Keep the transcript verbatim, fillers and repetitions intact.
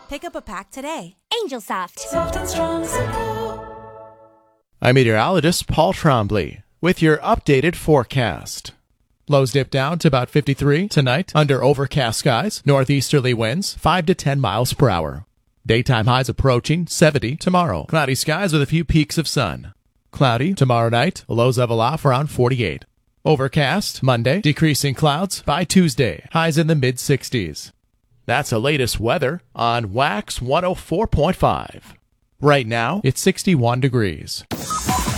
Pick up a pack today. Angel Soft. Soft and strong support. I'm meteorologist Paul Trombley with your updated forecast. Lows dip down to about fifty-three tonight under overcast skies, northeasterly winds five to ten miles per hour. Daytime highs approaching seventy tomorrow. Cloudy skies with a few peaks of sun. Cloudy tomorrow night, lows level off around forty-eight. Overcast Monday, decreasing clouds by Tuesday, highs in the mid sixties. That's the latest weather on Wax one oh four point five. Right now, it's sixty-one degrees.